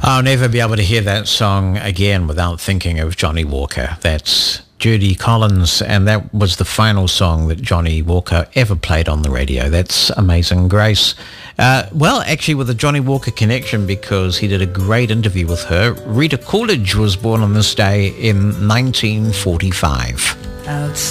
I'll never be able to hear that song again without thinking of Johnny Walker. That's Judy Collins, and that was the final song that Johnny Walker ever played on the radio. That's Amazing Grace. Well, actually with the Johnny Walker connection, because he did a great interview with her. Rita Coolidge was born on this day in 1945. Outside.